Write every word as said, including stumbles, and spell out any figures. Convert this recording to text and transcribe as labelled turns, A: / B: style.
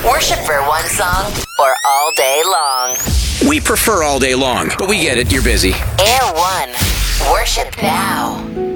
A: Worship for one song or all day long.
B: We prefer all day long, but we get it. You're busy.
A: Air One. Worship now.